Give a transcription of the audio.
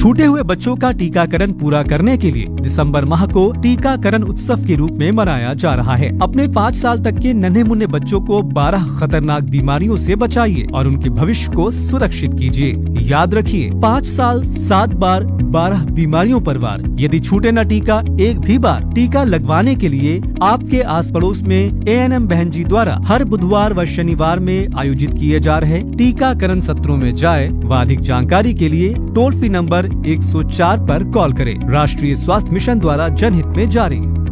छूटे हुए बच्चों का टीकाकरण पूरा करने के लिए दिसंबर माह को टीकाकरण उत्सव के रूप में मनाया जा रहा है। अपने 5 साल तक के नन्हे मुन्ने बच्चों को 12 खतरनाक बीमारियों से बचाइए और उनके भविष्य को सुरक्षित कीजिए। याद रखिए, 5 साल 7 बार 12 बीमारियों पर वार। यदि छूटे न टीका एक भी बार, टीका लगवाने के लिए आपके आस पड़ोस में ANM बहन जी द्वारा हर बुधवार व शनिवार में आयोजित किए जा रहे टीकाकरण सत्रों में जाए व अधिक जानकारी के लिए टोल फ्री नंबर 104 पर कॉल करें। राष्ट्रीय स्वास्थ्य मिशन द्वारा जनहित में जारी।